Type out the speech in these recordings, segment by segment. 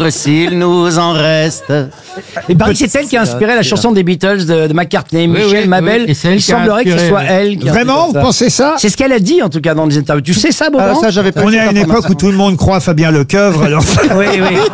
jours s'il nous en reste. Et paraît que c'est elle qui a inspiré la chanson des Beatles de McCartney, Michel Mabel. Et c'est elle Il qui a semblerait que ce inspiré, soit elle. Qui a Vraiment, fait vous ça. pensez ça? C'est ce qu'elle a dit en tout cas dans les interviews. Tu sais ça, Beaugrand? Ça, j'avais pas On eu est à cette une époque où information. tout le monde croit Fabien Lecoeuvre. Alors... Oui,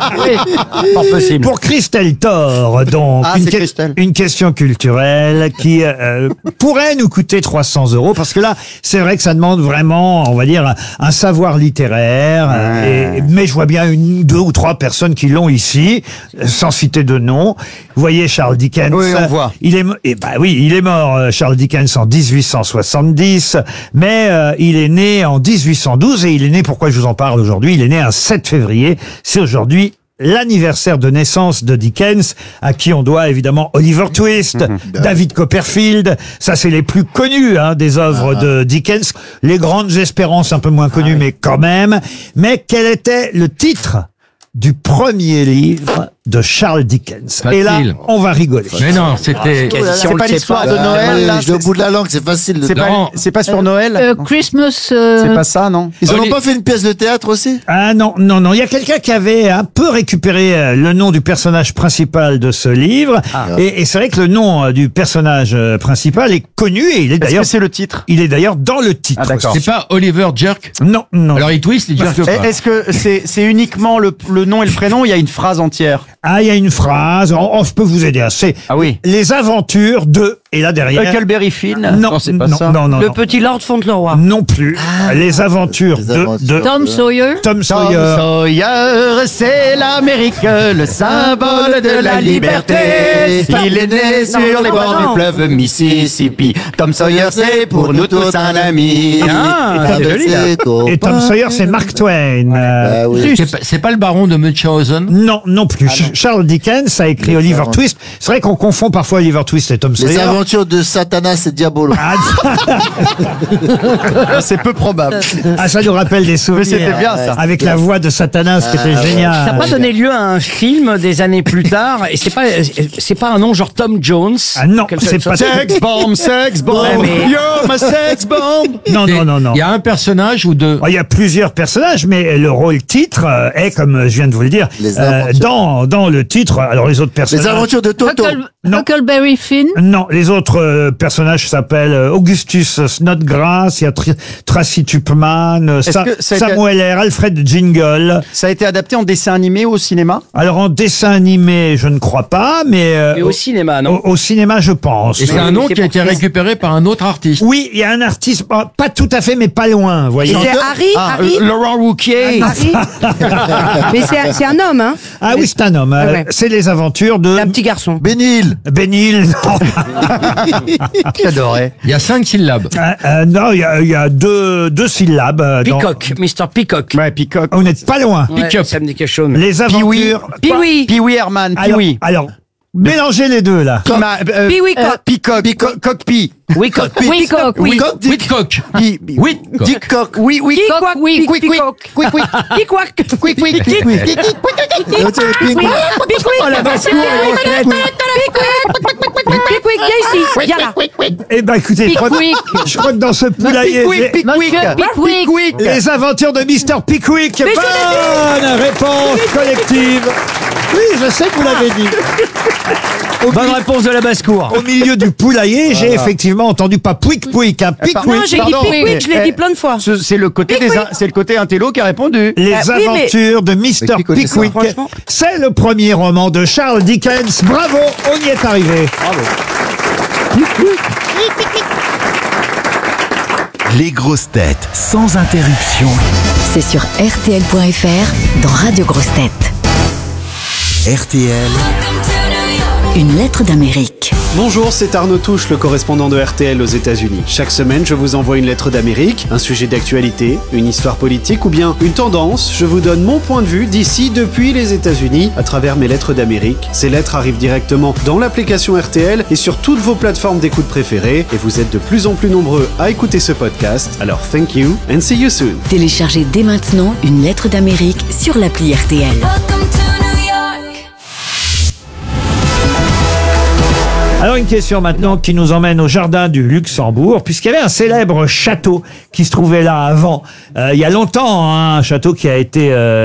oui. Fort possible. Pour Christelle Thor, donc, Ah, c'est Christelle. une question culturelle qui pourrait nous coûter 300 €, parce que là, c'est vrai que ça demande vraiment, on va dire, un savoir littéraire. Mais je vois bien deux ou trois personnes qui l'ont ici, sans citer de nom. Vous voyez Charles Dickens. Oui, on voit. Il est mort, Charles Dickens, en 1870, mais il est né en 1812, et il est né, pourquoi je vous en parle aujourd'hui, il est né un 7 février. C'est aujourd'hui l'anniversaire de naissance de Dickens, à qui on doit évidemment Oliver Twist, David Copperfield. Ça, c'est les plus connus des œuvres de Dickens. Les Grandes Espérances, un peu moins connues, mais quand même. Mais quel était le titre du premier livre de Charles Dickens? Facile. Et là, on va rigoler. Mais non, c'était... C'est pas l'histoire de Noël, là. J'ai au bout de la langue, c'est facile. C'est pas sur Noël. Christmas. C'est pas ça, non? Ils en ont pas fait une pièce de théâtre aussi? Ah non. Il y a quelqu'un qui avait un peu récupéré le nom du personnage principal de ce livre. Et c'est vrai que le nom du personnage principal est connu, et il est Est-ce d'ailleurs... que c'est le titre? Il est d'ailleurs dans le titre. Ah, d'accord. aussi. C'est pas Oliver Jerk? Non. Alors il twist, il jerk pas. Est-ce que c'est uniquement le nom et le prénom? Il y a une phrase entière. Ah, il y a une phrase, je peux vous aider. C'est Ah oui. les aventures de... Et là derrière... Huckleberry Finn? Non, c'est pas ça. non. Le petit Lord Fauntleroy. Non plus. Les aventures Les aventures de Tom Sawyer. Tom Tom Sawyer. Sawyer, c'est l'Amérique, le symbole de la liberté. Il est né sur les bords du fleuve Mississippi. Tom Sawyer, c'est pour nous tous un ami. C'est joli, là. Et Tom Sawyer, c'est Mark Twain. Ah oui. C'est pas le baron de Munchausen? Non plus. Charles Dickens a écrit Oliver Twist. C'est vrai qu'on confond parfois Oliver Twist et Tom Les Sawyer. aventures de Satanas et Diabolo. C'est peu probable. Ah, ça nous rappelle des souvenirs. Mais c'était bien, ça. Avec la voix de Satanas, qui était Ça n'a génial. pas donné lieu à un film des années plus tard, et c'est pas un nom genre Tom Jones. Ah non, Quelque c'est chose- pas... Sex bomb, sex bomb. Ouais, mais- You're my sex bomb. Non. Il y a un personnage ou deux? Il y a plusieurs personnages, mais le rôle titre est, comme je viens de vous le dire, Les aventures. dans le titre. Alors les autres personnages... Les aventures de Toto. Non. Huckleberry Finn. Non, les autres personnages s'appellent Augustus Snodgrass, il y a Tracy Tupman, Est-ce que ça a été- Samuel R. Alfred Jingle. Ça a été adapté en dessin animé ou au cinéma? Alors en dessin animé, je ne crois pas, mais Et au cinéma, non? au cinéma, je pense. Et c'est Mais un nom c'est qui a pour été Chris. récupéré par un autre artiste. Oui, il y a un artiste, pas tout à fait, mais pas loin, vous voyez. Et c'est Harry. Laurent Wauquiez. Harry. Mais c'est un homme, hein. Ah oui, c'est un homme. ouais. C'est les aventures de Un petit garçon. Bénil. Bénil. J'adorais. Il y a 5 syllabes. Non, il y a deux syllabes. Peacock, Mr. Peacock. Ouais, Peacock. Vous n'êtes pas loin. Ouais, Pick-up. ça me dit quelque chose. mais- Les aventures. Pee-wee. Pee-wee Herman, Pee-wee. Alors, mélangez les deux là. Pee-wee Cock. Peacock. Cockpee. Wicock. Whitcock. Wicock, Dick. Whitcock. Whitcock. Dick Cock. Oui, oui. Peacock. Oui, Quick, quick. Quick, quick. Peacock. Quick, quick. Oh la basse-cour. Pickwick, viens ici. Viens là. Eh ben écoutez, Pickwick. je crois que dans ce poulailler, Pickwick, Pickwick. Monsieur Pickwick. les aventures de Mr. Pickwick. Mais je Bonne réponse collective. Oui, je sais que vous l'avez dit. Bonne réponse de la basse-cour. Au milieu du poulailler, j'ai effectivement entendu pas Pouic, un Non, Pickwick. j'ai dit Pardon. Pickwick, je l'ai dit plein de fois. C'est le côté c'est le côté intello qui a répondu. Les Ah, oui, mais- aventures de Mais Mr. qui connaît ça, Pickwick. franchement C'est le premier roman de Charles Dickens. Bravo, on y est arrivé. Les grosses têtes sans interruption. C'est sur RTL.fr dans Radio Grosses Têtes. RTL, Une lettre d'Amérique. Bonjour, c'est Arnaud Touche, le correspondant de RTL aux États-Unis. Chaque semaine, je vous envoie une lettre d'Amérique, un sujet d'actualité, une histoire politique ou bien une tendance. Je vous donne mon point de vue d'ici, depuis les États-Unis, à travers mes lettres d'Amérique. Ces lettres arrivent directement dans l'application RTL et sur toutes vos plateformes d'écoute préférées. Et vous êtes de plus en plus nombreux à écouter ce podcast. Alors, thank you and see you soon. Téléchargez dès maintenant Une lettre d'Amérique sur l'appli RTL. Alors une question maintenant qui nous emmène au jardin du Luxembourg, puisqu'il y avait un célèbre château qui se trouvait là avant. Il y a longtemps, hein, un château qui a été